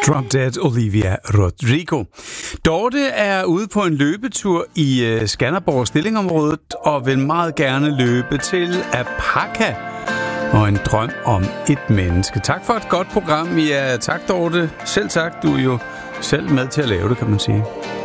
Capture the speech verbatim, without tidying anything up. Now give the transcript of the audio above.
Drop Dead Olivia Rodrigo. Dorte er ude på en løbetur i uh, Skanderborg Stillingområdet og vil meget gerne løbe til Apaka og en drøm om et menneske. Tak for et godt program. Ja, tak Dorte. Selv tak. Du er jo selv med til at lave det, kan man sige.